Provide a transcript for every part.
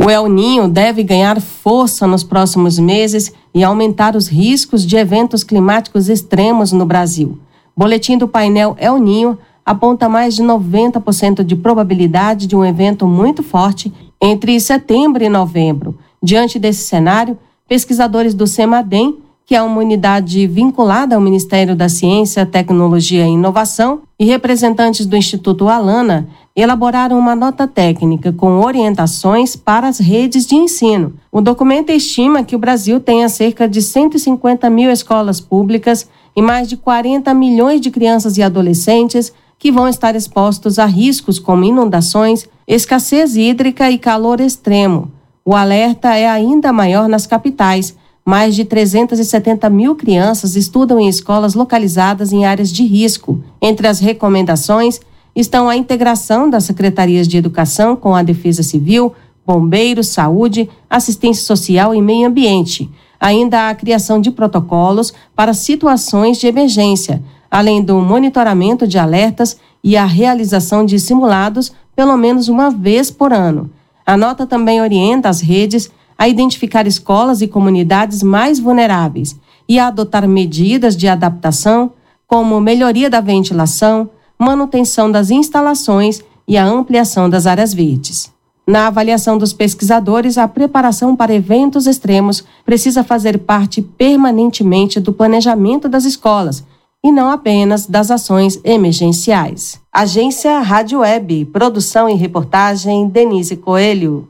O El Niño deve ganhar força nos próximos meses e aumentar os riscos de eventos climáticos extremos no Brasil. Boletim do painel El Niño aponta mais de 90% de probabilidade de um evento muito forte entre setembro e novembro. Diante desse cenário, pesquisadores do CEMADEM, que é uma unidade vinculada ao Ministério da Ciência, Tecnologia e Inovação, e representantes do Instituto Alana, elaboraram uma nota técnica com orientações para as redes de ensino. O documento estima que o Brasil tenha cerca de 150 mil escolas públicas e mais de 40 milhões de crianças e adolescentes que vão estar expostos a riscos como inundações, escassez hídrica e calor extremo. O alerta é ainda maior nas capitais. Mais de 370 mil crianças estudam em escolas localizadas em áreas de risco. Entre as recomendações estão a integração das secretarias de educação com a Defesa Civil, Bombeiros, Saúde, Assistência Social e Meio Ambiente. Ainda a criação de protocolos para situações de emergência, além do monitoramento de alertas e a realização de simulados pelo menos uma vez por ano. A nota também orienta as redes a identificar escolas e comunidades mais vulneráveis e a adotar medidas de adaptação, como melhoria da ventilação, manutenção das instalações e a ampliação das áreas verdes. Na avaliação dos pesquisadores, a preparação para eventos extremos precisa fazer parte permanentemente do planejamento das escolas e não apenas das ações emergenciais. Agência Rádio Web, produção e reportagem, Denise Coelho.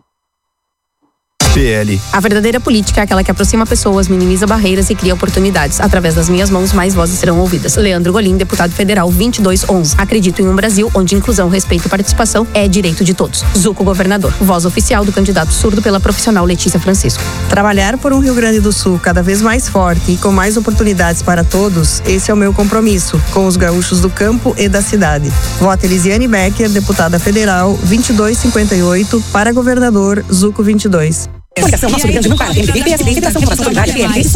PL. A verdadeira política é aquela que aproxima pessoas, minimiza barreiras e cria oportunidades. Através das minhas mãos, mais vozes serão ouvidas. Leandro Golim, deputado federal 2211. Acredito em um Brasil onde inclusão, respeito e participação é direito de todos. Zuco, governador. Voz oficial do candidato surdo pela profissional Letícia Francisco. Trabalhar por um Rio Grande do Sul cada vez mais forte e com mais oportunidades para todos, esse é o meu compromisso com os gaúchos do campo e da cidade. Voto Elisiane Becker, deputada federal 2258, para governador Zuco 22. Coligação Nosso Rio Grande não para. MDB, PSD, Federação Renovação Solidária, PL,